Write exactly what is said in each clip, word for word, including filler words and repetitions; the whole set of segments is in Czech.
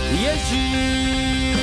Ježíš.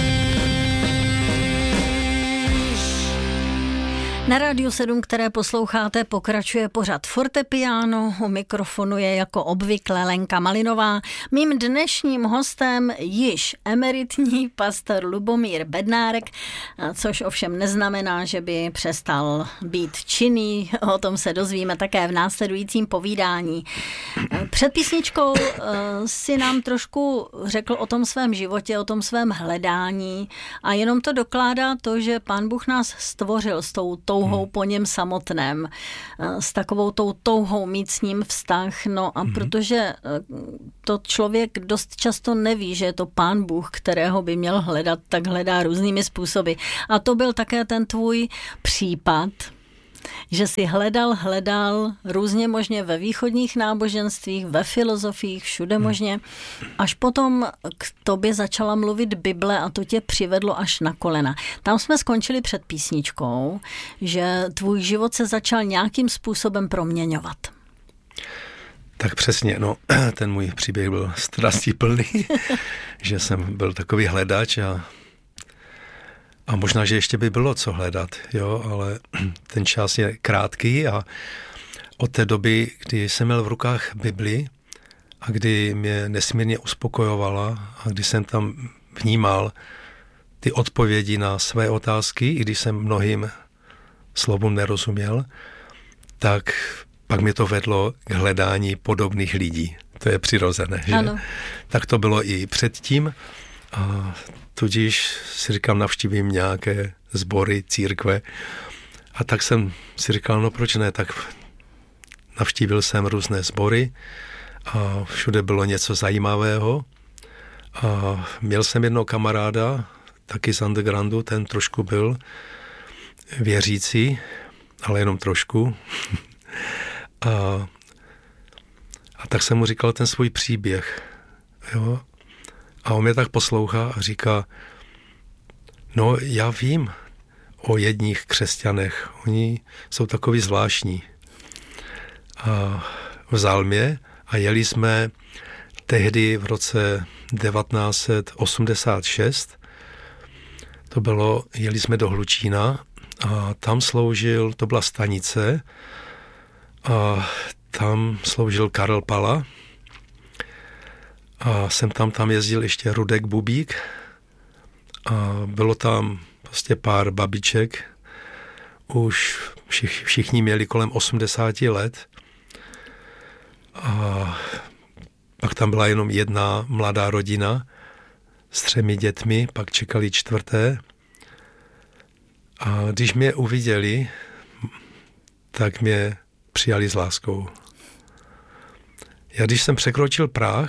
Na Rádiu sedm, které posloucháte, pokračuje pořad Fortepiano. U mikrofonu je jako obvykle Lenka Malinová. Mým dnešním hostem již emeritní pastor Lubomír Bednárek, což ovšem neznamená, že by přestal být činný. O tom se dozvíme také v následujícím povídání. Před písničkou si nám trošku řekl o tom svém životě, o tom svém hledání a jenom to dokládá to, že Pán Bůh nás stvořil s tou touhou hmm. po něm samotném, s takovou tou touhou mít s ním vztah. No a hmm. protože to člověk dost často neví, že je to Pán Bůh, kterého by měl hledat, tak hledá různými způsoby. A to byl také ten tvůj případ, že si hledal, hledal různě možně ve východních náboženstvích, ve filozofiích, všude možně, až potom k tobě začala mluvit Bible a to tě přivedlo až na kolena. Tam jsme skončili před písničkou, že tvůj život se začal nějakým způsobem proměňovat. Tak přesně, no, ten můj příběh byl strastí plný, že jsem byl takový hledač a A možná, že ještě by bylo co hledat, jo, ale ten čas je krátký a od té doby, kdy jsem měl v rukách Bibli a kdy mě nesmírně uspokojovala a kdy jsem tam vnímal ty odpovědi na své otázky, i když jsem mnohým slovům nerozuměl, tak pak mě to vedlo k hledání podobných lidí. To je přirozené, že? Ano. Tak to bylo i předtím a tudíž si říkám, navštívím nějaké sbory, církve. A tak jsem si říkal, no proč ne, tak navštívil jsem různé sbory a všude bylo něco zajímavého. A měl jsem jednoho kamaráda, taky z undergroundu, ten trošku byl věřící, ale jenom trošku. a, a tak jsem mu říkal ten svůj příběh, jo. A on mě tak poslouchá a říká, no já vím o jedních křesťanech, oni jsou takový zvláštní. A vzal mě a jeli jsme tehdy v roce devatenáct set osmdesát šest, to bylo, jeli jsme do Hlučína a tam sloužil, to byla stanice a tam sloužil Karel Pala. A jsem tam, tam jezdil ještě Rudek Bubík a bylo tam prostě pár babiček, už všich, všichni měli kolem osmdesáti let a pak tam byla jenom jedna mladá rodina s třemi dětmi, pak čekali čtvrté a když mě uviděli, tak mě přijali s láskou. Já když jsem překročil práh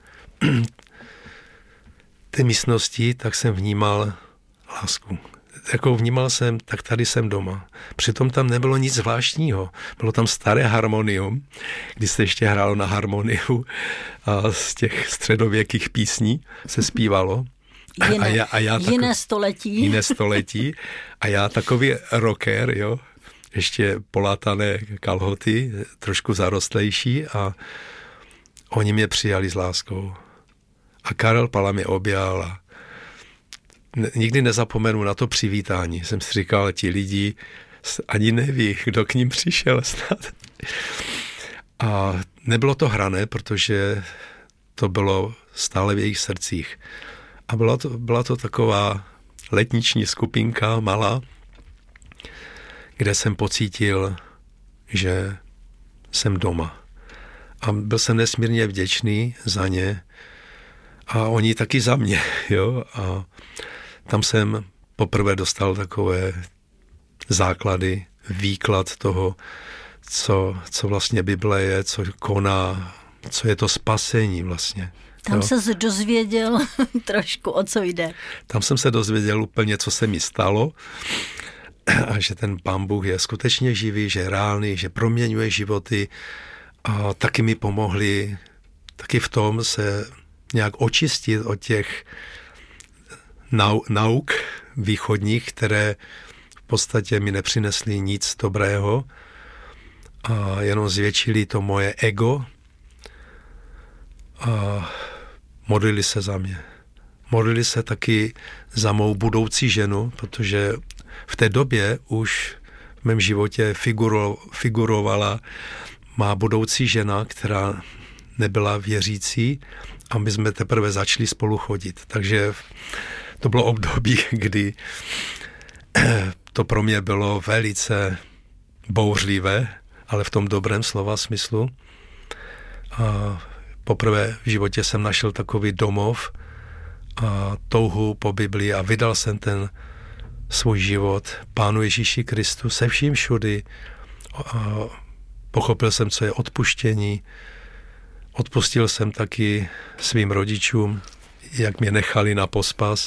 té místnosti, tak jsem vnímal lásku. Jako vnímal jsem, tak tady jsem doma. Přitom tam nebylo nic zvláštního. Bylo tam staré harmonium, kdy se ještě hrálo na harmoniu a z těch středověkých písní se zpívalo. Jiné, a já, a já jiné tak, století. Jiné století. A já takový rocker, jo, ještě polátané kalhoty, trošku zarostlejší a oni mě přijali s láskou. A Karel Pala mě objal a nikdy nezapomenu na to přivítání. Jsem si říkal, ti lidi ani neví, kdo k ním přišel snad. A nebylo to hrané, protože to bylo stále v jejich srdcích. A byla to, byla to taková letniční skupinka malá, kde jsem pocítil, že jsem doma. A byl jsem nesmírně vděčný za ně a oni taky za mě, jo. A tam jsem poprvé dostal takové základy, výklad toho, co, co vlastně Bible je, co koná, co je to spasení vlastně. Tam jo. se dozvěděl trošku, o co jde. Tam jsem se dozvěděl úplně, co se mi stalo a že ten Pán Bůh je skutečně živý, že je reálný, že proměňuje životy a taky mi pomohli taky v tom se nějak očistit od těch nau, nauk východních, které v podstatě mi nepřinesly nic dobrého a jenom zvětšili to moje ego a modlili se za mě. modlili se taky za mou budoucí ženu, protože v té době už v mém životě figuro, figurovala má budoucí žena, která nebyla věřící a my jsme teprve začali spolu chodit. Takže to bylo období, kdy to pro mě bylo velice bouřlivé, ale v tom dobrém slova smyslu. A poprvé v životě jsem našel takový domov a touhu po Biblii a vydal jsem ten svůj život Pánu Ježíši Kristu se vším všudy. A pochopil jsem, co je odpuštění. Odpustil jsem taky svým rodičům, jak mě nechali na pospas.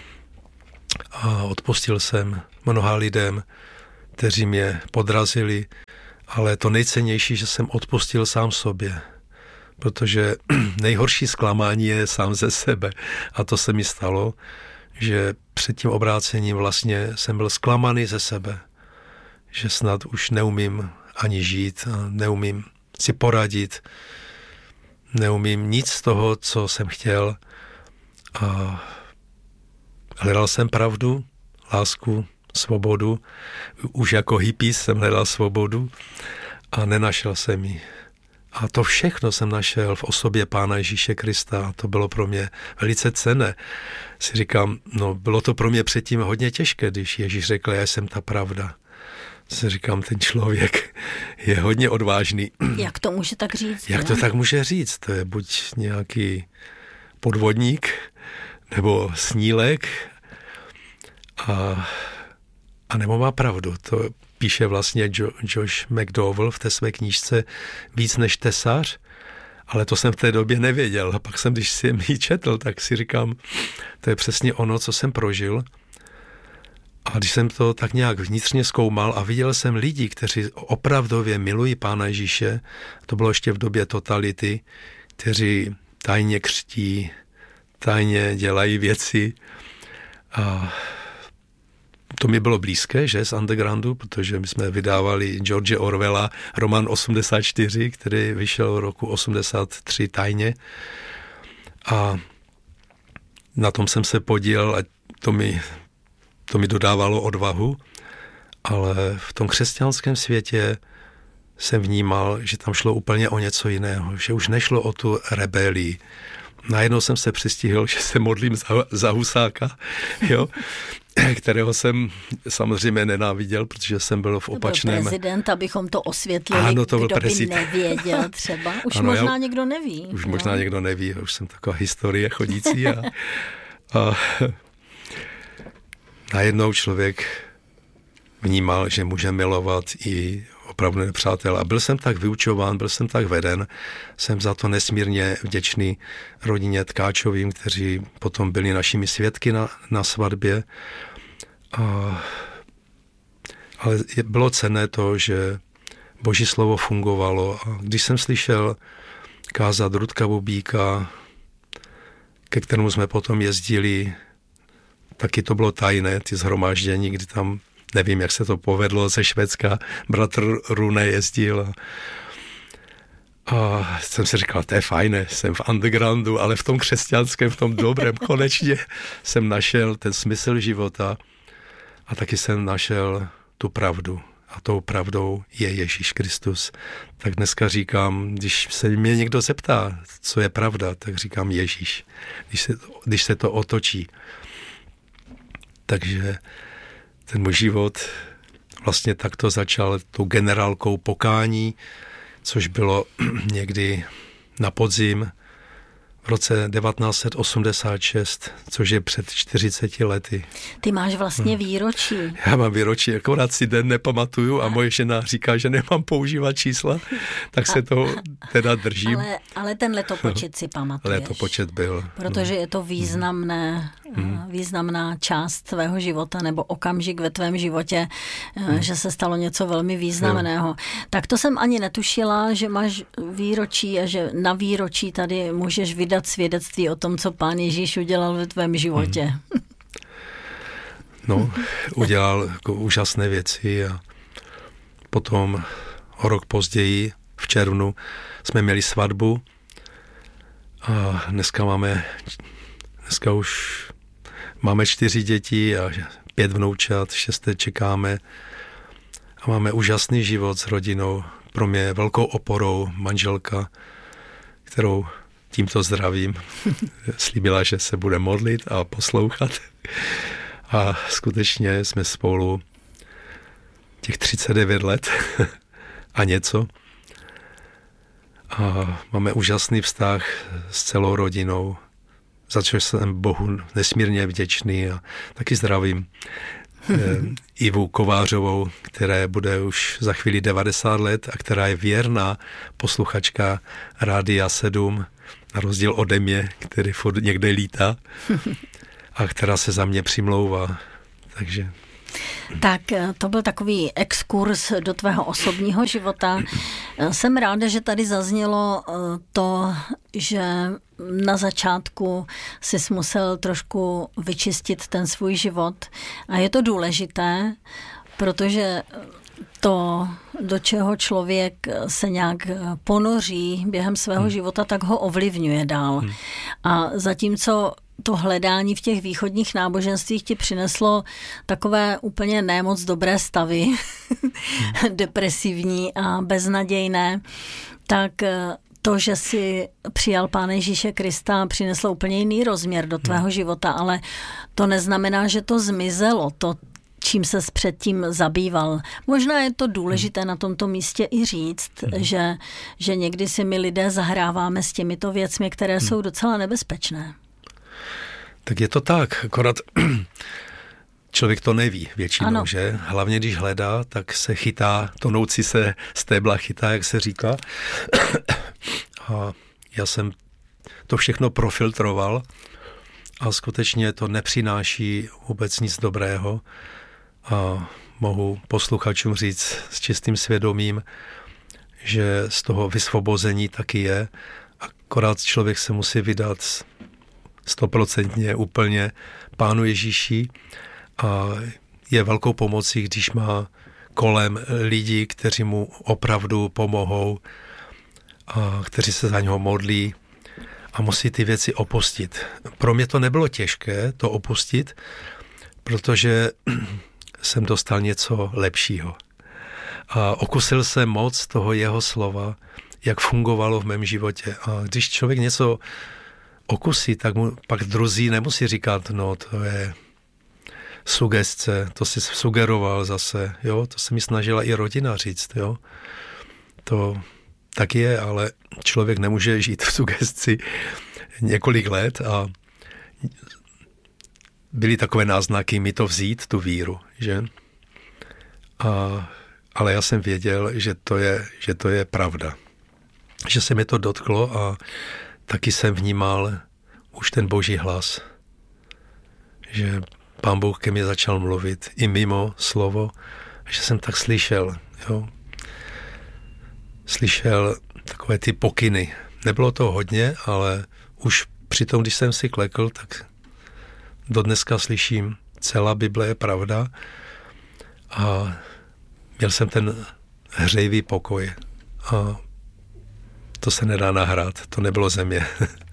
A odpustil jsem mnoha lidem, kteří mě podrazili, ale to nejcennější, že jsem odpustil sám sobě, protože nejhorší zklamání je sám ze sebe. A to se mi stalo, že před tím obrácením vlastně jsem byl zklamaný ze sebe, že snad už neumím ani žít, neumím si poradit, neumím nic z toho, co jsem chtěl. A hledal jsem pravdu, lásku, svobodu. Už jako hippie jsem hledal svobodu a nenašel jsem ji. A to všechno jsem našel v osobě Pána Ježíše Krista. To bylo pro mě velice cenné. Si říkám, no bylo to pro mě předtím hodně těžké, když Ježíš řekl, já jsem ta pravda. Si říkám, ten člověk je hodně odvážný. Jak to může tak říct? Jak ne? to tak může říct? To je buď nějaký podvodník, nebo snílek, a, a nebo má pravdu. To píše vlastně jo, Josh McDowell v té své knížce Víc než tesař, ale to jsem v té době nevěděl. A pak jsem, když jsem ji četl, tak si říkám, to je přesně ono, co jsem prožil. A když jsem to tak nějak vnitřně zkoumal a viděl jsem lidi, kteří opravdově milují Pána Ježíše, to bylo ještě v době totality, kteří tajně křtí, tajně dělají věci. A to mi bylo blízké, že, z undergroundu, protože my jsme vydávali George Orwella, Roman osmdesát čtyři, který vyšel v roku osmdesát tři tajně. A na tom jsem se podílel a to mi, to mi dodávalo odvahu, ale v tom křesťanském světě jsem vnímal, že tam šlo úplně o něco jiného, že už nešlo o tu rebelii. Najednou jsem se přistihl, že se modlím za, za Husáka, jo, kterého jsem samozřejmě nenáviděl, protože jsem byl v opačném... To byl prezident, abychom to osvětlili, ano, to byl kdo prezident. by nevěděl třeba. Už ano, možná já, někdo neví. Už no. možná někdo neví, už jsem taková historie chodící. A, a najednou člověk vnímal, že může milovat i opravdu nepřátel. A byl jsem tak vyučován, byl jsem tak veden, jsem za to nesmírně vděčný rodině Tkáčovým, kteří potom byli našimi svědky na, na svatbě. A, ale bylo cenné to, že Boží slovo fungovalo. A když jsem slyšel kázat Rudka Bubíka, ke kterému jsme potom jezdili, taky to bylo tajné, ty shromáždění, kdy tam nevím, jak se to povedlo ze Švédska, bratr Rune jezdil a, a jsem si říkal, to je fajné, jsem v undergroundu, ale v tom křesťanském, v tom dobrém, konečně jsem našel ten smysl života a taky jsem našel tu pravdu. A tou pravdou je Ježíš Kristus. Tak dneska říkám, když se mě někdo zeptá, co je pravda, tak říkám Ježíš, když se, když se to otočí. Takže ten můj život vlastně takto začal tou generálkou pokání, což bylo někdy na podzim v roce devatenáct set osmdesát šest, což je před čtyřiceti lety. Ty máš vlastně výročí. Já mám výročí, akorát si den nepamatuju a moje žena říká, že nemám používat čísla, tak se toho teda držím. Ale, ale ten letopočet si pamatuješ. Letopočet byl. Protože je to významné, hmm. významná část tvého života nebo okamžik ve tvém životě, hmm. že se stalo něco velmi významného. Hmm. Tak to jsem ani netušila, že máš výročí a že na výročí tady můžeš vydat svědectví o tom, co Pán Ježíš udělal ve tvém životě. Hmm. No, udělal jako úžasné věci a potom o rok později, v červnu, jsme měli svatbu a dneska máme, dneska už máme čtyři děti a pět vnoučat, šesté čekáme a máme úžasný život s rodinou. Pro mě velkou oporou manželka, kterou tímto zdravím. Slíbila, že se bude modlit a poslouchat. A skutečně jsme spolu těch třicet devět let a něco. A máme úžasný vztah s celou rodinou, za což jsem Bohu nesmírně vděčný a taky zdravím Ivu Kovářovou, která bude už za chvíli devadesát let a která je věrná posluchačka Rádia sedm, na rozdíl ode mě, který furt někde lítá a která se za mě přimlouvá. Takže... Tak to byl takový exkurs do tvého osobního života. Jsem ráda, že tady zaznělo to, že na začátku jsi musel trošku vyčistit ten svůj život. A je to důležité, protože to, do čeho člověk se nějak ponoří během svého hmm. života, tak ho ovlivňuje dál. Hmm. A zatímco to hledání v těch východních náboženstvích ti přineslo takové úplně nemoc dobré stavy, hmm. depresivní a beznadějné, tak to, že si přijal Pána Ježíše Krista, přineslo úplně jiný rozměr do tvého hmm. života, ale to neznamená, že to zmizelo, to, čím ses předtím zabýval. Možná je to důležité na tomto místě i říct, hmm. že, že někdy si my lidé zahráváme s těmito věcmi, které hmm. jsou docela nebezpečné. Tak je to tak, akorát člověk to neví většinou, ano. že? Hlavně když hledá, tak se chytá, tonoucí se stébla chytá, jak se říká. A já jsem to všechno profiltroval a skutečně to nepřináší vůbec nic dobrého. A mohu posluchačům říct s čistým svědomím, že z toho vysvobození taky je. Akorát člověk se musí vydat stoprocentně úplně Pánu Ježíši a je velkou pomocí, když má kolem lidi, kteří mu opravdu pomohou a kteří se za něho modlí a musí ty věci opustit. Pro mě to nebylo těžké to opustit, protože jsem dostal něco lepšího. A okusil jsem moc toho jeho slova, jak fungovalo v mém životě. A když člověk něco okusí, tak mu pak druzí nemusí říkat, no to je sugestce, to si sugeroval zase, jo, to se mi snažila i rodina říct, jo. To tak je, ale člověk nemůže žít v sugestci několik let a byly takové náznaky mi to vzít, tu víru, že? A, ale já jsem věděl, že to je, že to je pravda. Že se mi to dotklo a taky jsem vnímal už ten Boží hlas. Že Pán Bůh ke mně začal mluvit i mimo slovo, že jsem tak slyšel, jo. Slyšel takové ty pokyny. Nebylo to hodně, ale už přitom, když jsem si klekl, tak dodneska slyším, celá Bible je pravda a měl jsem ten hřejivý pokoj a to se nedá nahrát, to nebylo ze mě.